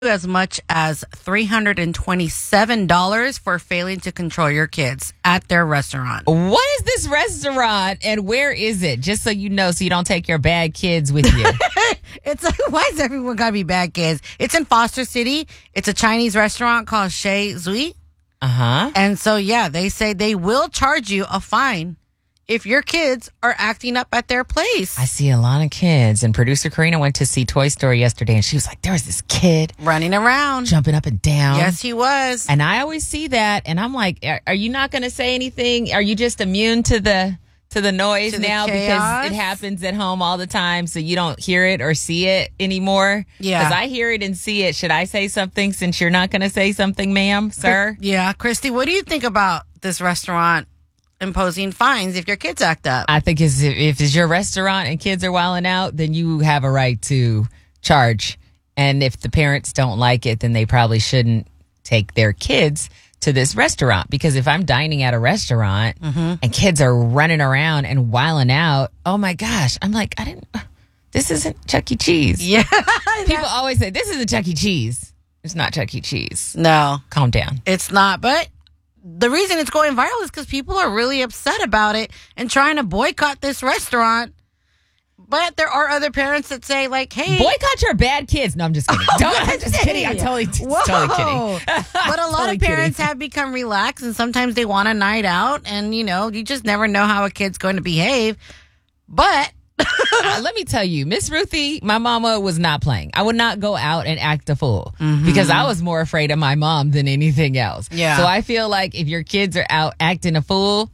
as much as $327 for failing to control your kids at their restaurant. What is this restaurant and where is it? Just so you know, so you don't take your bad kids with you. It's like, why is everyone gotta be bad kids? It's in Foster City. It's a Chinese restaurant called Chez Zui. Uh-huh. And so, yeah, they say they will charge you a fine if your kids are acting up at their place. I see a lot of kids. And producer Karina went to see Toy Story yesterday, and she was like, there was this kid Running around. jumping up and down. Yes, he was. And I always see that, and I'm like, are you not going to say anything? Are you just immune to the noise To the now chaos? because it happens at home all the time, so you don't hear it or see it anymore? Yeah. Because I hear it and see it. Should I say something since you're not going to say something, ma'am, sir? Yeah, Christy, what do you think about this restaurant imposing fines if your kids act up? I think if it's your restaurant and kids are wilding out, then you have a right to charge. And if the parents don't like it, then they probably shouldn't take their kids to this restaurant. Because if I'm dining at a restaurant and kids are running around and wilding out, oh my gosh, I'm like, this isn't Chuck E. Cheese. Yeah. People always say, this isn't Chuck E. Cheese. It's not Chuck E. Cheese. No, Calm down. it's not. But the reason it's going viral is because people are really upset about it and trying to boycott this restaurant. But there are other parents that say, like, hey. Boycott your bad kids. No, I'm just kidding. I'm just kidding. I'm totally kidding. But a lot Totally of parents kidding. have become relaxed, and sometimes they want a night out, and, you know, you just never know how a kid's going to behave. But Let me tell you, Miss Ruthie, my mama was not playing. I would not go out and act a fool because I was more afraid of my mom than anything else. Yeah. So I feel like if your kids are out acting a fool,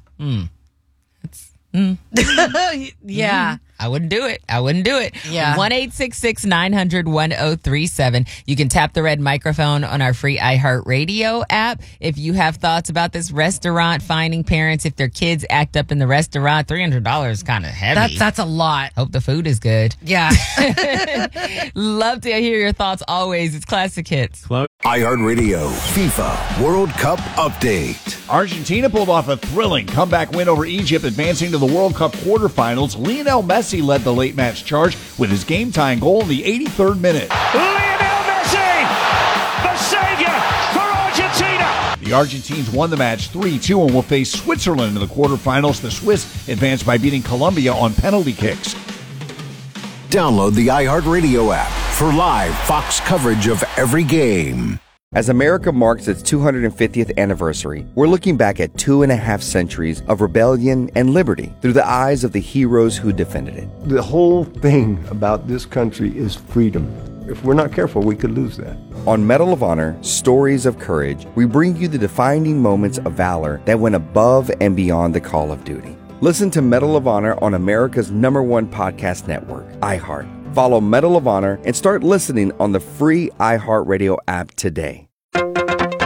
yeah. I wouldn't do it. I wouldn't do it. Yeah. 1-866-900-1037. You can tap the red microphone on our free iHeartRadio app. If you have thoughts about this restaurant fining parents if their kids act up in the restaurant, $300 is kind of heavy. That's a lot. Hope the food is good. Yeah. Love to hear your thoughts always. It's Classic Hits. iHeartRadio FIFA World Cup Update. Argentina pulled off a thrilling comeback win over Egypt, advancing to the World Cup quarterfinals. Lionel Messi led the late match charge with his game-tying goal in the 83rd minute. Lionel Messi, the savior for Argentina. The Argentines won the match 3-2 and will face Switzerland in the quarterfinals. The Swiss advanced by beating Colombia on penalty kicks. Download the iHeartRadio app for live Fox coverage of every game. As America marks its 250th anniversary, we're looking back at 2.5 centuries of rebellion and liberty through the eyes of the heroes who defended it. The whole thing about this country is freedom. If we're not careful, we could lose that. On Medal of Honor, Stories of Courage, we bring you the defining moments of valor that went above and beyond the call of duty. Listen to Medal of Honor on America's #1 podcast network, iHeart. Follow Medal of Honor and start listening on the free iHeartRadio app today.